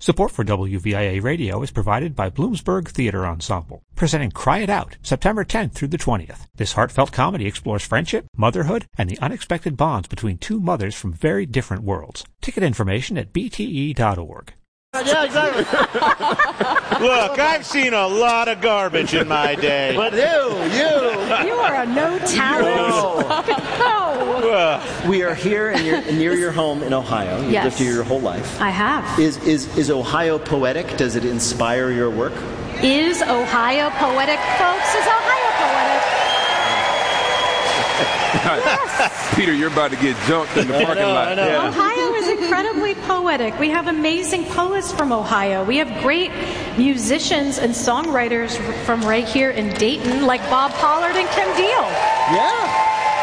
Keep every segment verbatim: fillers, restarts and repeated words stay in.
Support for W V I A Radio is provided by Bloomsburg Theater Ensemble, presenting Cry It Out, September tenth through the twentieth. This heartfelt comedy explores friendship, motherhood, and the unexpected bonds between two mothers from very different worlds. Ticket information at b t e dot org. Yeah, exactly. Look, I've seen a lot of garbage in my day. But you, you. You are a no talent. No. We are here and you're near your home in Ohio. You've Yes. lived here your whole life. I have. Is, is, is Ohio poetic? Does it inspire your work? Is Ohio poetic, folks? Is Ohio poetic? Yes. Peter, you're about to get jumped in the parking know, lot. I know. Yeah. Ohio is incredibly poetic. We have amazing poets from Ohio. We have great musicians and songwriters from right here in Dayton, like Bob Pollard and Kim Deal. Yeah.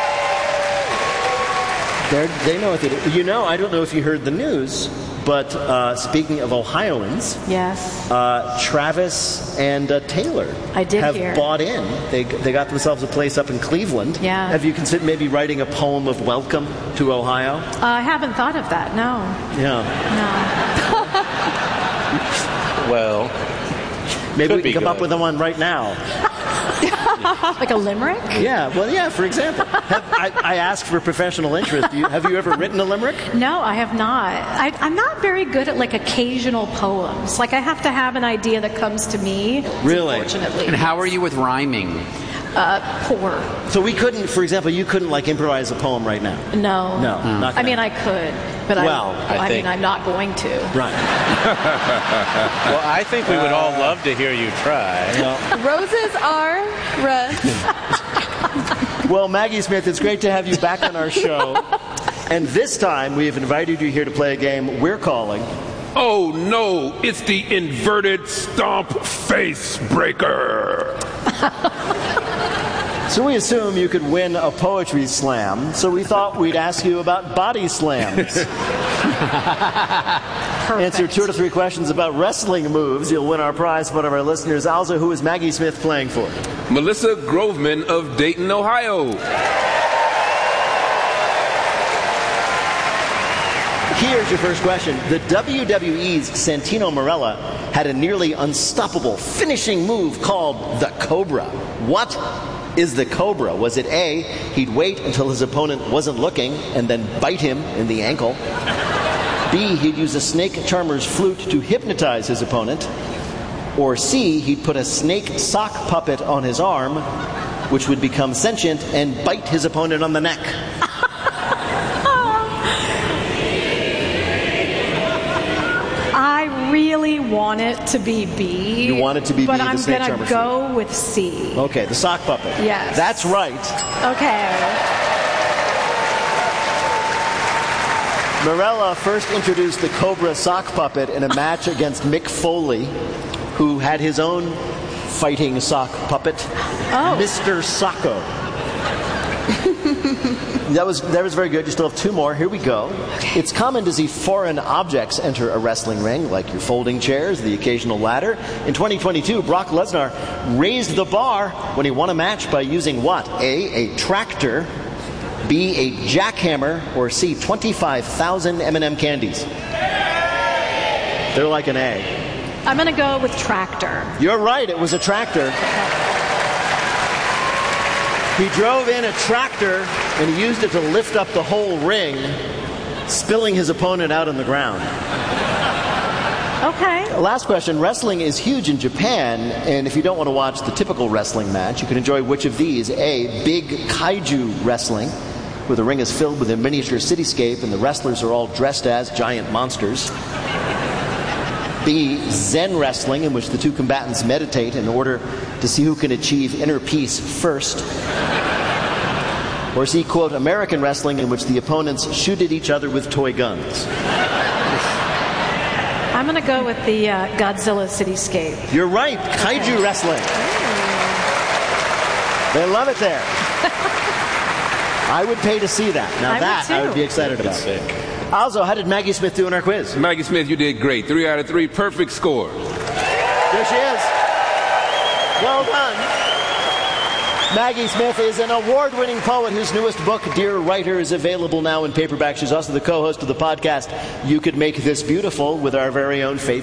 They're, they know what they do. You know, I don't know if you heard the news, but uh, speaking of Ohioans, Yes. uh, Travis and uh, Taylor I did have hear. bought in. They they got themselves a place up in Cleveland. Yeah. Have you considered maybe writing a poem of welcome to Ohio? Uh, I haven't thought of that. No. Yeah. No. Well, Maybe Could we can be come up good. with one right now. Like a limerick? Yeah, well, yeah, for example. Have, I, I asked for professional interest. Do you, have you ever written a limerick? No, I have not. I, I'm not very good at like occasional poems. Like I have to have an idea that comes to me. Really? Unfortunately. And how are you with rhyming? Uh, poor. So we couldn't, for example, you couldn't like improvise a poem right now. No. No, not I mean, gonna- I could, but Well, I, I I think- mean, I'm not going to. Right. well, I think we would all love to hear you try. Roses are red. Well, Maggie Smith, it's great to have you back on our show. And this time, we have invited you here to play a game we're calling... Oh no, it's the inverted stomp face breaker. So we assume you could win a poetry slam, so we thought we'd ask you about body slams. Answer two to three questions about wrestling moves. You'll win our prize from one of our listeners. Also, who is Maggie Smith playing for? Melissa Groveman of Dayton, Ohio. Here's your first question. The W W E's Santino Marella had a nearly unstoppable finishing move called the Cobra. What is the Cobra? Was it A, he'd wait until his opponent wasn't looking and then bite him in the ankle? B, he'd use a snake charmer's flute to hypnotize his opponent? Or C, he'd put a snake sock puppet on his arm, which would become sentient and bite his opponent on the neck? I really want it to be B. You want it to be but B, the I'm snake gonna charmer's go with C. Okay, the sock puppet. Yes. That's right. Okay. Marella first introduced the Cobra sock puppet in a match against Mick Foley, who had his own fighting sock puppet, Oh. Mister Socko. That was that was very good. You still have two more. Here we go. It's common to see foreign objects enter a wrestling ring, like your folding chairs, the occasional ladder. In twenty twenty-two, Brock Lesnar raised the bar when he won a match by using what? A, a tractor, B, a jackhammer, or C, twenty-five thousand M and M candies. They're like an A. I'm gonna go with tractor. You're right, it was a tractor. He drove in a tractor and he used it to lift up the whole ring, spilling his opponent out on the ground. Okay. Last question. Wrestling is huge in Japan, and if you don't want to watch the typical wrestling match, you can enjoy which of these? A, big kaiju wrestling, where the ring is filled with a miniature cityscape and the wrestlers are all dressed as giant monsters. B, Zen wrestling, in which the two combatants meditate in order to see who can achieve inner peace first. Or C, quote, American wrestling, in which the opponents shoot at each other with toy guns. I'm gonna go with the uh, Godzilla cityscape. You're right, kaiju wrestling. They love it there. I would pay to see that. Now I would that I too. would be excited about. Sick. Also, how did Maggie Smith do in our quiz? Maggie Smith, you did great. Three out of three, perfect score. There she is. Well done. Maggie Smith is an award-winning poet whose newest book, Dear Writer, is available now in paperback. She's also the co-host of the podcast You Could Make This Beautiful with our very own Faith